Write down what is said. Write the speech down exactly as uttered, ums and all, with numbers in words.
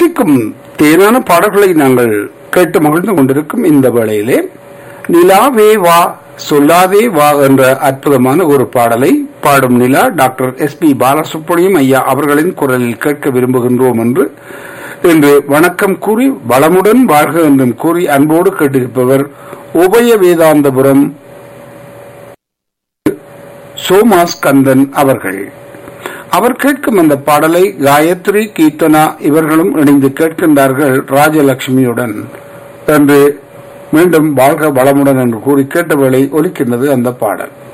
தித்திக்கும் தேனான பாடல்களை நாங்கள் கேட்டு மகிழ்ந்து கொண்டிருக்கும் இந்த வேளையிலே நிலாவே வா சொல்லாதே வா என்ற அற்புதமான ஒரு பாடலை பாடும் நிலா டாக்டர் எஸ் பி பாலசுப்ரமணியம் ஐயா அவர்களின் குரலில் கேட்க விரும்புகின்றோம் என்று இன்று வணக்கம் கூறி வளமுடன் வாழ்க என்றும் கூறி அன்போடு கேட்டிருப்பவர் உபய வேதாந்தபுரம் சோமாஸ் கந்தன் அவர்கள். அவர் கேட்கும் அந்த பாடலை காயத்ரி கீர்த்தனா இவர்களும் இணைந்து கேட்கின்றார்கள் ராஜலட்சுமியுடன் என்று மீண்டும் வாழ்க வளமுடன் என்று கூறி கேட்ட வேளை ஒலிக்கின்றது அந்த பாடல்.